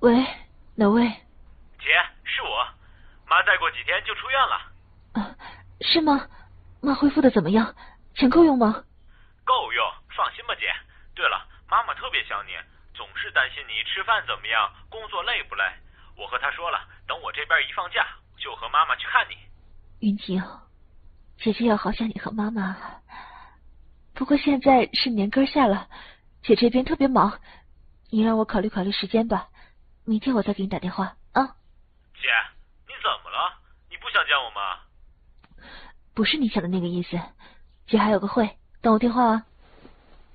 喂，哪位？ 姐，是我，妈再过几天就出院了。 啊，是吗？妈恢复的怎么样？钱够用吗？ 够用，放心吧姐。对了，妈妈特别想你，总是担心你吃饭怎么样，工作累不累。我和她说了，等我这边一放假，就和妈妈去看你。 云婷，姐姐也好想你和妈妈。不过现在是年根下了，姐这边特别忙，你让我考虑考虑时间吧。明天我再给你打电话啊。 姐，你怎么了？你不想见我吗？ 不是你想的那个意思，姐还有个会，等我电话啊。